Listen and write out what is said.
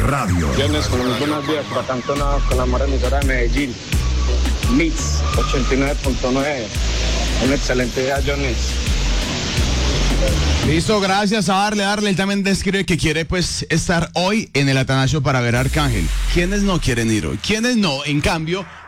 Radio. Jones, con muy buenos días, por acá Antonio, con la mejor emisora de Medellín. Mix 89.9. Un excelente día, Jones. Listo, gracias a darle. Él también describe que quiere pues estar hoy en el Atanasio para ver a Arcángel. ¿Quiénes no quieren ir hoy? ¿Quiénes no? En cambio,